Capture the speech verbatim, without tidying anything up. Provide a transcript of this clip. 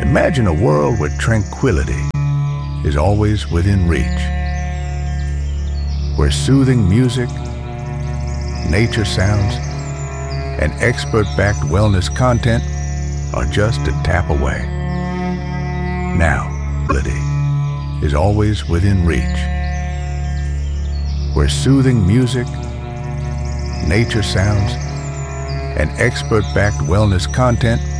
Imagine a world where tranquility is always within reach, where soothing music, nature sounds, and expert-backed wellness content are just a tap away. Now, tranquility is always within reach, where soothing music, nature sounds, and expert-backed wellness content